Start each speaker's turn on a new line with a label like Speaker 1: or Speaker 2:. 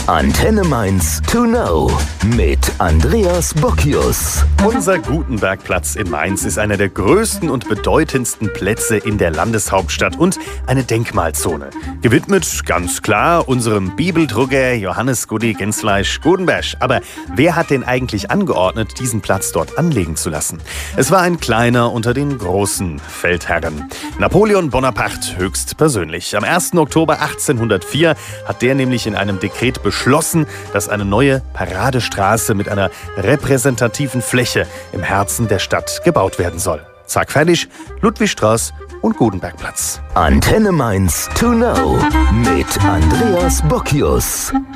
Speaker 1: Antenne Mainz to know mit Andreas Bockius.
Speaker 2: Unser Gutenbergplatz in Mainz ist einer der größten und bedeutendsten Plätze in der Landeshauptstadt und eine Denkmalzone. Gewidmet, ganz klar, unserem Bibeldrucker Johannes Gudi Gensfleisch Gutenberg. Aber wer hat denn eigentlich angeordnet, diesen Platz dort anlegen zu lassen? Es war ein kleiner unter den großen Feldherren. Napoleon Bonaparte höchstpersönlich. Am 1. Oktober 1804 hat der nämlich in einem Dekret beschlossen, dass eine neue Paradestraße mit einer repräsentativen Fläche im Herzen der Stadt gebaut werden soll. Zack, fertig, Ludwigstraße und Gutenbergplatz.
Speaker 1: Antenne Mainz to know mit Andreas Bockius.